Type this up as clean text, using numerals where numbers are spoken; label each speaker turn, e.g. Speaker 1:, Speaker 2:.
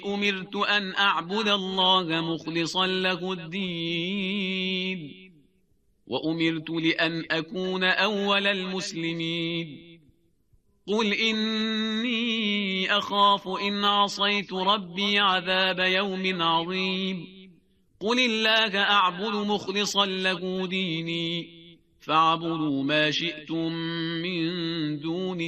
Speaker 1: أمرت أن أعبد الله مخلصا له الدين وأمرت لأن أكون أول المسلمين قل إني أخاف إن عصيت ربي عذاب يوم عظيم قل الله أعبد مخلصا له ديني فاعبدوا ما شئتم من دونه